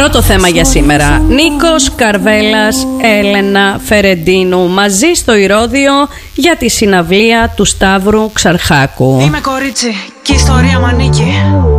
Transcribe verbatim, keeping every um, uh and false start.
Πρώτο θέμα για σήμερα. Νίκος Καρβέλας, Έλενα Φερεντίνου μαζί στο Ηρώδειο για τη συναυλία του Σταύρου Ξαρχάκου. Είμαι κορίτσι και η ιστορία μ' ανήκει.